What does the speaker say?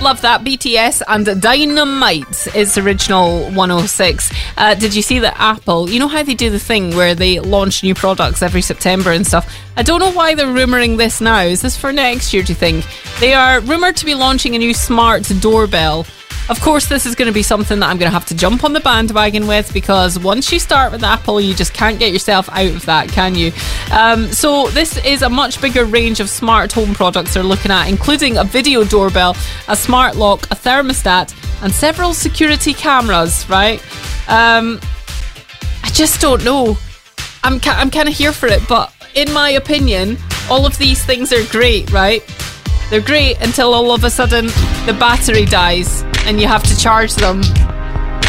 love that. BTS and Dynamite is original 106. Did you see that Apple, you know how they do the thing where they launch new products every September and stuff? I don't know why they're rumouring this now. Is this for next year, do you think? They are rumoured to be launching a new smart doorbell. Of course, this is going to be something that I'm going to have to jump on the bandwagon with, because once you start with Apple, you just can't get yourself out of that, can you? So this is a much bigger range of smart home products they're looking at, including a video doorbell, a smart lock, a thermostat, and several security cameras, right? I just don't know. I'm kind of here for it, but in my opinion, all of these things are great, right? They're great until all of a sudden the battery dies and you have to charge them